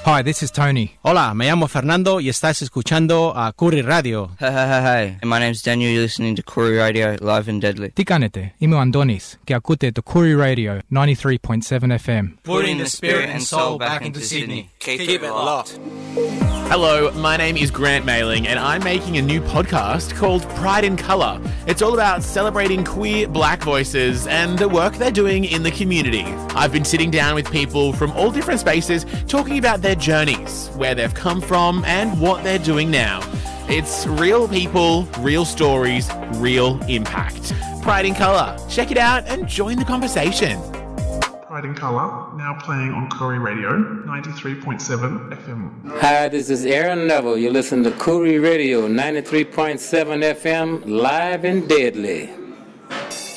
Hi, this is Tony. Hola, me llamo Fernando y estás escuchando a Koori Radio. Hey. My name's Daniel. You're listening to Koori Radio, live and deadly. Tikanete, imo Andonis, que akute to Koori Radio 93.7 FM. Putting the spirit and soul back into Sydney. Keep it locked. Hello, my name is Grant Mailing and I'm making a new podcast called Pride in Colour. It's all about celebrating queer black voices and the work they're doing in the community. I've been sitting down with people from all different spaces talking about their journeys, where they've come from and what they're doing now. It's real people, real stories, real impact. Pride in Colour. Check it out and join the conversation. Pride in Colour, now playing on Koori Radio, 93.7 FM. Hi, this is Aaron Neville. You listen to Koori Radio, 93.7 FM, live and deadly.